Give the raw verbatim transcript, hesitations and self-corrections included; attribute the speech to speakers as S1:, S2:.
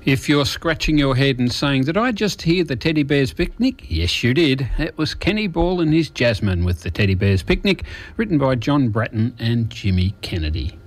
S1: If you're scratching your head and saying, did I just hear the Teddy Bears Picnic? Yes, you did. It was Kenny Ball and his Jasmine with the Teddy Bears Picnic, written by John Bratton and Jimmy Kennedy.